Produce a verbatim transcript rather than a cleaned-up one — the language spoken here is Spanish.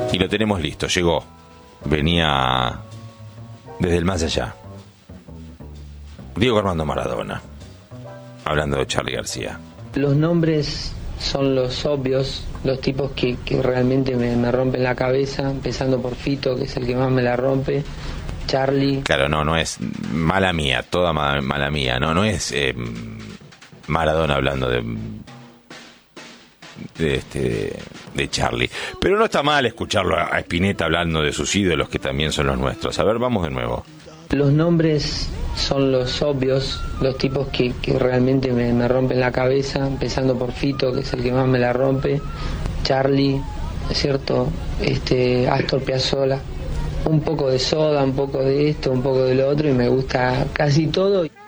Y lo tenemos listo, llegó. Venía desde el más allá. Diego Armando Maradona, hablando de Charly García. Los nombres son los obvios, los tipos que, que realmente me, me rompen la cabeza, empezando por Fito, que es el que más me la rompe, Charly. Claro, no, no es mala mía, toda mala, mala mía, no, no es eh, Maradona hablando de, de este de Charly. Pero no está mal escucharlo a Spinetta hablando de sus ídolos, que también son los nuestros. A ver, vamos de nuevo. Los nombres son los obvios, los tipos que, que realmente me, me rompen la cabeza, empezando por Fito, que es el que más me la rompe, Charly, ¿es cierto? Este, Astor Piazzolla, un poco de Soda, un poco de esto, un poco de lo otro, y me gusta casi todo.